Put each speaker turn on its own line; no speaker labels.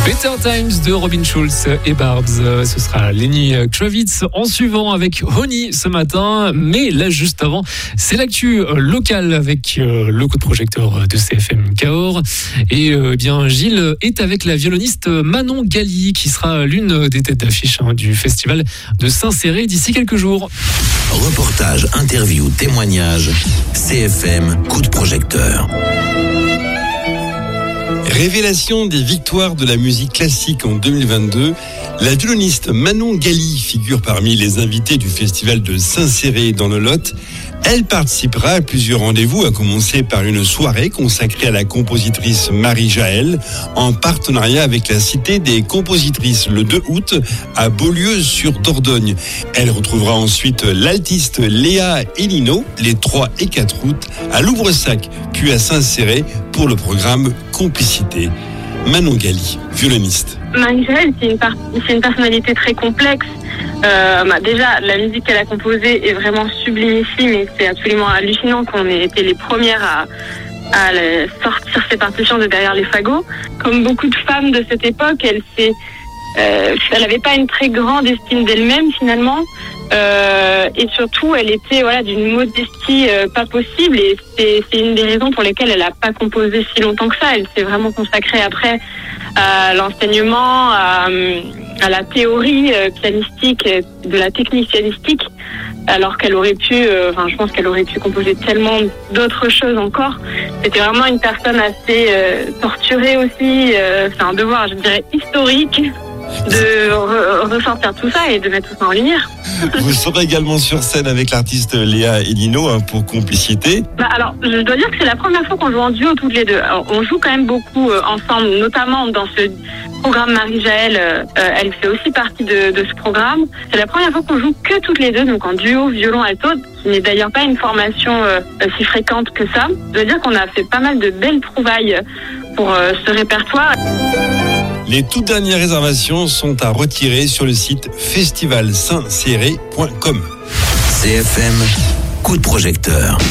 Better Times de Robin Schulz et Barbs. Ce sera Lenny Kravitz en suivant avec Honey ce matin. Mais là, juste avant, c'est l'actu locale avec le coup de projecteur de CFM Cahors. Et bien, Gilles est avec la violoniste Manon Gali, qui sera l'une des têtes d'affiche du festival de Saint-Céré d'ici quelques jours.
Reportage, interview, témoignage. CFM coup de projecteur.
Révélation des victoires de la musique classique en 2022, la violoniste Manon Gali figure parmi les invités du festival de Saint-Céré dans le Lot. Elle participera à plusieurs rendez-vous, à commencer par une soirée consacrée à la compositrice Marie Jaël, en partenariat avec la Cité des compositrices le 2 août à Beaulieu-sur-Dordogne. Elle retrouvera ensuite l'altiste Léa Elino les 3 et 4 août à Loubresac, puis à Saint-Céré pour le programme Complicité. Manon Gali, violoniste.
Marie Jaël, c'est une personnalité très complexe. Déjà, la musique qu'elle a composée est vraiment sublimissime et c'est absolument hallucinant qu'on ait été les premières à sortir ses partitions de derrière les fagots. Comme beaucoup de femmes de cette époque, elle n'avait pas une très grande estime d'elle-même finalement. Et surtout, elle était d'une modestie pas possible et c'est une des raisons pour lesquelles elle n'a pas composé si longtemps que ça. Elle s'est vraiment consacrée après à l'enseignement, à la théorie pianistique, de la technique pianistique, alors qu'elle aurait pu, je pense qu'elle aurait pu composer tellement d'autres choses encore. C'était vraiment une personne assez torturée aussi. C'est un devoir, je dirais, historique de ressortir tout ça et de mettre tout ça en lumière.
Vous serez également sur scène avec l'artiste Léa Elino pour Complicité.
Alors, je dois dire que c'est la première fois qu'on joue en duo toutes les deux. Alors, on joue quand même beaucoup ensemble, notamment dans ce programme Marie Jaël. Elle fait aussi partie de ce programme. C'est la première fois qu'on joue que toutes les deux, donc en duo violon-alto, qui n'est d'ailleurs pas une formation si fréquente que ça. Je dois dire qu'on a fait pas mal de belles trouvailles pour ce répertoire.
Les toutes dernières réservations sont à retirer sur le site festivalsaintcéré.com.
CFM coup de projecteur.